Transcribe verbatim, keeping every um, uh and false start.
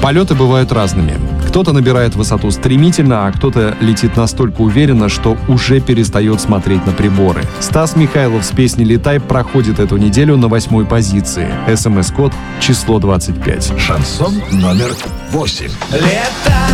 Полеты бывают разными. Кто-то набирает высоту стремительно, а кто-то летит настолько уверенно, что уже перестает смотреть на приборы. Стас Михайлов с песней «Летай» проходит эту неделю на восьмой позиции. СМС-код число двадцать пять. Шансон номер восемь. Летай!